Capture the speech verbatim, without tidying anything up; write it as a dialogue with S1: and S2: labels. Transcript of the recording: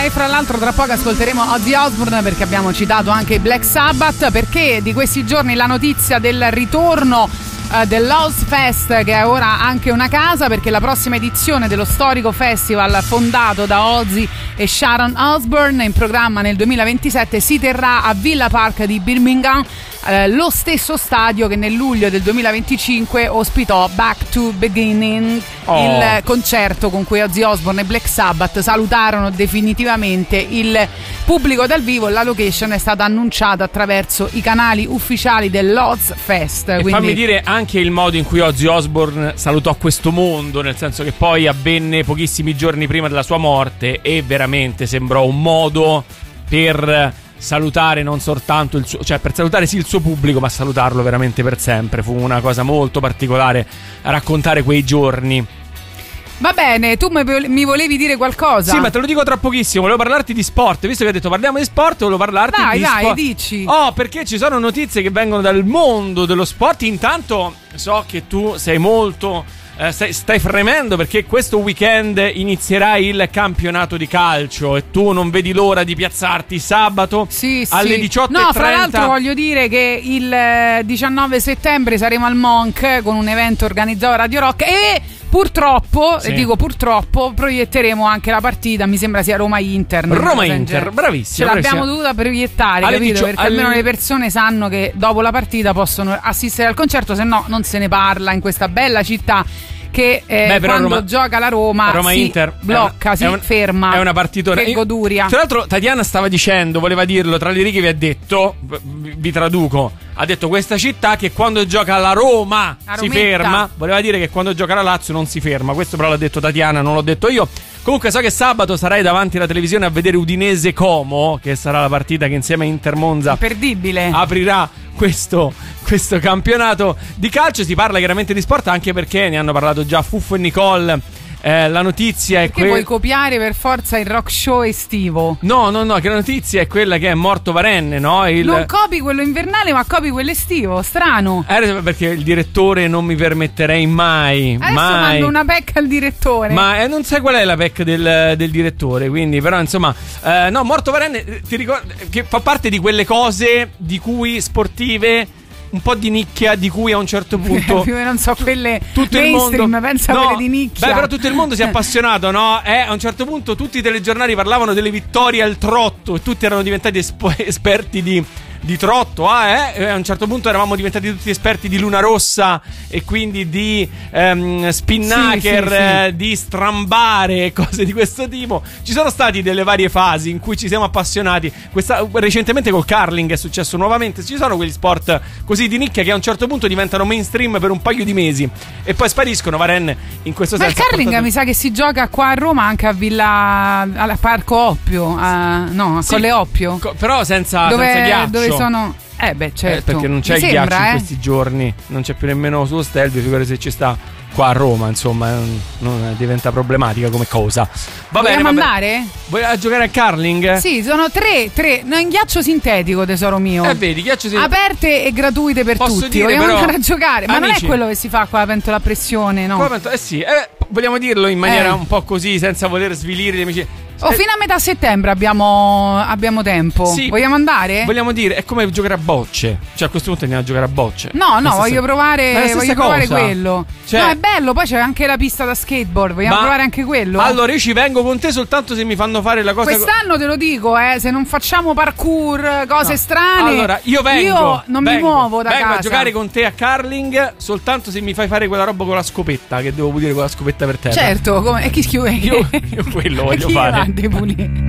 S1: e fra l'altro tra poco ascolteremo Ozzy Osbourne, perché abbiamo citato anche i Black Sabbath, perché di questi giorni la notizia del ritorno uh, dell'Ozzfest, che è ora anche una casa, perché la prossima edizione dello storico festival fondato da Ozzy e Sharon Osbourne, in programma nel duemilaventisette, si terrà a Villa Park di Birmingham, eh, lo stesso stadio che nel luglio del duemilaventicinque ospitò Back to Beginning, oh. il concerto con cui Ozzy Osbourne e Black Sabbath salutarono definitivamente il pubblico dal vivo. La location è stata annunciata attraverso i canali ufficiali dell'Ozzfest.
S2: E
S1: quindi...
S2: fammi dire anche il modo in cui Ozzy Osbourne salutò questo mondo, nel senso che poi avvenne pochissimi giorni prima della sua morte e veramente sembrò un modo per salutare non soltanto il suo, cioè per salutare sì il suo pubblico, ma salutarlo veramente per sempre. Fu una cosa molto particolare a raccontare quei giorni.
S1: Va bene, tu mi volevi dire qualcosa?
S2: Sì, ma te lo dico tra pochissimo. Volevo parlarti di sport. Visto che hai detto parliamo di sport, volevo parlarti
S1: dai,
S2: di
S1: dai,
S2: sport.
S1: Dai, dici.
S2: Oh, perché ci sono notizie che vengono dal mondo dello sport. Intanto so che tu sei molto... Eh, stai, stai fremendo perché questo weekend inizierà il campionato di calcio e tu non vedi l'ora di piazzarti sabato
S1: sì,
S2: alle
S1: sì.
S2: diciotto e trenta.
S1: No, fra l'altro voglio dire che il diciannove settembre saremo al Monk con un evento organizzato da Radio Rock e purtroppo, sì. e dico purtroppo, proietteremo anche la partita, mi sembra sia Roma-Inter.
S2: Roma-Inter, bravissima.
S1: Ce l'abbiamo dovuta proiettare, alle capito? Dicio- Perché alle... almeno le persone sanno che dopo la partita possono assistere al concerto, se no non se ne parla in questa bella città che eh, Beh, quando Roma, gioca la Roma, Roma si Inter blocca,
S2: è un,
S1: si ferma.
S2: È una partitona.
S1: Che goduria.
S2: Tra l'altro Tatiana stava dicendo, voleva dirlo, tra le righe vi ha detto, vi traduco, ha detto questa città che quando gioca la Roma la si ferma. Voleva dire che quando gioca la Lazio non si ferma. Questo però l'ha detto Tatiana, non l'ho detto io. Comunque so che sabato sarai davanti alla televisione a vedere Udinese Como, che sarà la partita che insieme a Inter Monza
S1: imperdibile
S2: aprirà questo, questo campionato di calcio. Si parla chiaramente di sport anche perché ne hanno parlato già Fuffo e Nicole. Eh, la notizia
S1: perché
S2: è quella.
S1: Vuoi copiare per forza il rock show estivo?
S2: No, no, no, che la notizia è quella che è morto Varenne, no? Il...
S1: Non copi quello invernale, ma copi quello estivo. Strano.
S2: Eh, perché il direttore non mi permetterei mai.
S1: Adesso
S2: mai.
S1: mando una pecca al direttore.
S2: Ma eh, non sai qual è la pecca del, del direttore, quindi, però, insomma, eh, no, morto Varenne, ti ricordo che fa parte di quelle cose di cui sportive. Un po' di nicchia di cui a un certo punto
S1: non so, quelle
S2: tutto il mondo
S1: pensa
S2: no,
S1: quelle di nicchia.
S2: Beh, però tutto il mondo si è appassionato, no? Eh, a un certo punto tutti i telegiornali parlavano delle vittorie al trotto e tutti erano diventati espo- esperti di di trotto, ah, eh? A un certo punto eravamo diventati tutti esperti di Luna Rossa e quindi di ehm, spinnaker, sì, sì, sì. Eh, di strambare, cose di questo tipo. Ci sono stati delle varie fasi in cui ci siamo appassionati. Questa, recentemente col curling è successo nuovamente. Ci sono quegli sport così di nicchia che a un certo punto diventano mainstream per un paio di mesi e poi spariscono. Varenne in questo
S1: Ma
S2: senso.
S1: Ma il curling
S2: portato...
S1: mi sa che si gioca qua a Roma anche a Villa, al Parco Oppio, a, no, a sì, Colle Oppio.
S2: Co- però senza,
S1: dove,
S2: senza ghiaccio.
S1: Dove sono... Eh beh, certo.
S2: Eh, perché non c'è
S1: Mi
S2: il
S1: sembra,
S2: ghiaccio
S1: eh?
S2: in questi giorni. Non c'è più nemmeno sullo Stelvio. Figurati se ci sta qua a Roma. Insomma, non, non diventa problematica come cosa. Va
S1: Vogliamo
S2: bene,
S1: andare?
S2: Vuoi a giocare a curling?
S1: Sì, sono tre, tre. No, in ghiaccio sintetico, tesoro mio.
S2: Eh, vedi, ghiaccio sintetico.
S1: Aperte e gratuite per
S2: Posso
S1: tutti.
S2: Dire,
S1: Vogliamo
S2: però,
S1: andare a giocare. Ma
S2: amici,
S1: non è quello che si fa con la pentola a pressione, no?
S2: Pentola, eh sì, eh, vogliamo dirlo in maniera
S1: eh.
S2: un po' così, senza voler svilire gli amici.
S1: Oh, fino a metà settembre abbiamo, abbiamo tempo.
S2: Sì,
S1: vogliamo andare?
S2: Vogliamo dire, è come giocare a bocce. Cioè a questo punto andiamo a giocare a bocce.
S1: No, no,
S2: stessa...
S1: voglio provare voglio provare quello.
S2: Cioè...
S1: No, è bello, poi c'è anche la pista da skateboard. Vogliamo
S2: Ma...
S1: provare anche quello?
S2: Allora io ci vengo con te soltanto se mi fanno fare la cosa.
S1: Quest'anno te lo dico, eh, se non facciamo parkour, cose
S2: no.
S1: strane.
S2: Allora, io vengo.
S1: Io non
S2: vengo,
S1: mi muovo da
S2: vengo
S1: casa.
S2: Vengo a giocare con te a curling soltanto se mi fai fare quella roba con la scopetta, che devo pulire con la scopetta per terra.
S1: Certo, come e chi schiude?
S2: Io, io quello voglio
S1: chi
S2: fare.
S1: Chi